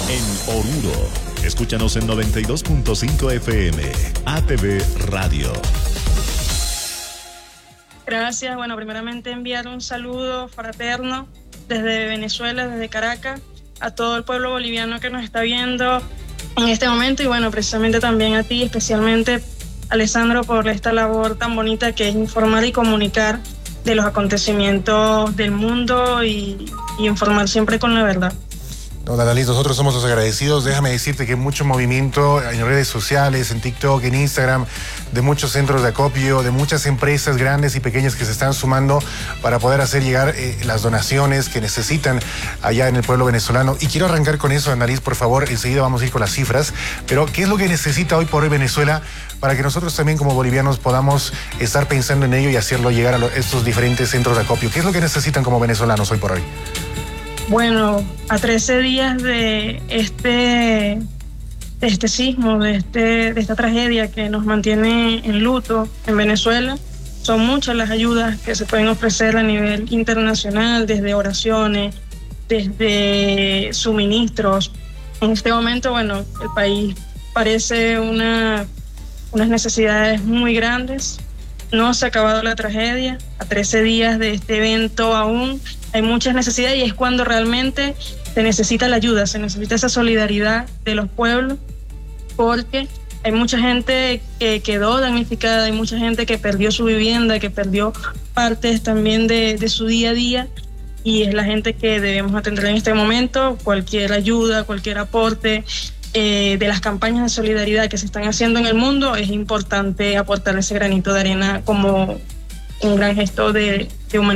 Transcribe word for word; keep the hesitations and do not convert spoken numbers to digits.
En Oruro, escúchanos en noventa y dos punto cinco F M, A T V Radio. Gracias. Bueno, primeramente enviar un saludo fraterno desde Venezuela, desde Caracas, a todo el pueblo boliviano que nos está viendo en este momento y bueno, precisamente también a ti, especialmente Alessandro, por esta labor tan bonita que es informar y comunicar de los acontecimientos del mundo y, y informar siempre con la verdad. No, Annalise, nosotros somos los agradecidos. Déjame decirte que hay mucho movimiento en redes sociales, en TikTok, en Instagram, de muchos centros de acopio, de muchas empresas grandes y pequeñas que se están sumando para poder hacer llegar eh, las donaciones que necesitan allá en el pueblo venezolano. Y quiero arrancar con eso, Annalise, por favor. Enseguida vamos a ir con las cifras. Pero, ¿qué es lo que necesita hoy por hoy Venezuela para que nosotros también como bolivianos podamos estar pensando en ello y hacerlo llegar a estos diferentes centros de acopio? ¿Qué es lo que necesitan como venezolanos hoy por hoy? Bueno, a trece días de este, de este sismo, de, este, de esta tragedia que nos mantiene en luto en Venezuela, son muchas las ayudas que se pueden ofrecer a nivel internacional, desde oraciones, desde suministros. En este momento, bueno, el país parece una, unas necesidades muy grandes. No se ha acabado la tragedia, a trece días de este evento aún hay muchas necesidades y es cuando realmente se necesita la ayuda, se necesita esa solidaridad de los pueblos, porque hay mucha gente que quedó damnificada, hay mucha gente que perdió su vivienda, que perdió partes también de, de su día a día y es la gente que debemos atender en este momento. Cualquier ayuda, cualquier aporte eh, de las campañas de solidaridad que se están haciendo en el mundo, es importante aportar ese granito de arena como un gran gesto de, de humanidad.